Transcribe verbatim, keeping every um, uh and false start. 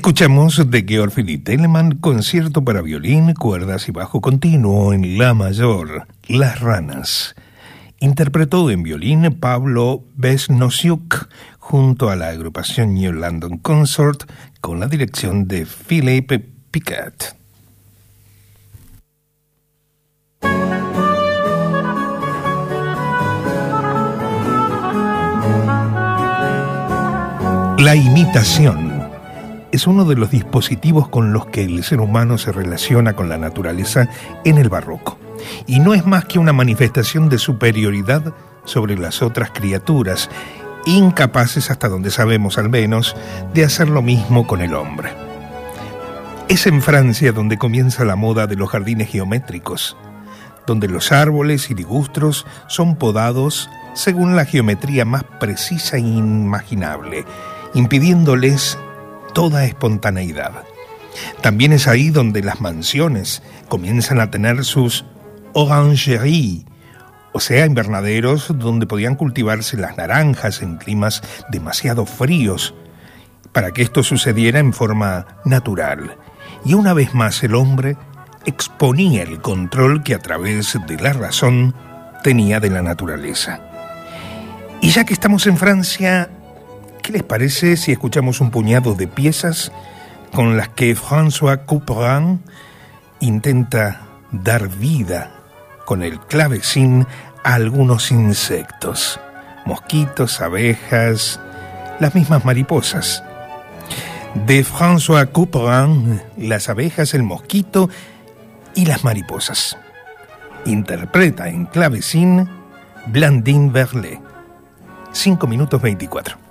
Escuchamos de Georg Philipp Telemann, concierto para violín, cuerdas y bajo continuo en la mayor, Las Ranas. Interpretó en violín Pablo Besnosiuk junto a la agrupación New London Consort con la dirección de Philippe Piquet. La imitación es uno de los dispositivos con los que el ser humano se relaciona con la naturaleza en el barroco, y no es más que una manifestación de superioridad sobre las otras criaturas, incapaces, hasta donde sabemos al menos, de hacer lo mismo con el hombre. Es en Francia donde comienza la moda de los jardines geométricos, donde los árboles y ligustros son podados según la geometría más precisa e inimaginable, impidiéndoles toda espontaneidad. También es ahí donde las mansiones comienzan a tener sus orangeries, o sea, invernaderos donde podían cultivarse las naranjas en climas demasiado fríos, para que esto sucediera en forma natural. Y una vez más el hombre exponía el control que a través de la razón tenía de la naturaleza. Y ya que estamos en Francia, ¿qué les parece si escuchamos un puñado de piezas con las que François Couperin intenta dar vida con el clavecín a algunos insectos? Mosquitos, abejas, las mismas mariposas. De François Couperin, las abejas, el mosquito y las mariposas. Interpreta en clavecín Blandine Verlet. cinco minutos veinticuatro.